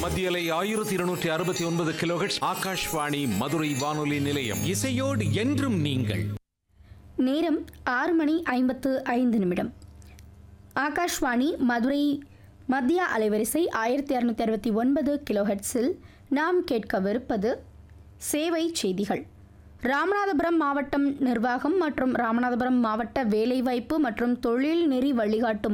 மத்தியலை 1269 கிலோஹெர்ட்ஸ் ஆகாஷ்வாணி மதுரை வானொலி நிலையம். இசையோடு என்றும் நீங்கள். நேரம் 6:55. ஆகாஷ்வாணி மதுரை மத்திய அலைவரிசை 1669 கிலோஹெர்ட்ஸில் நாம் கேட்கவிருப்பது சேவை செய்திகள். ராமநாதபுரம் மாவட்டம் நிர்வாகம் மற்றும் ராமநாதபுரம் மாவட்ட வேலைவாய்ப்பு மற்றும் தொழில் நெறி வழிகாட்டும்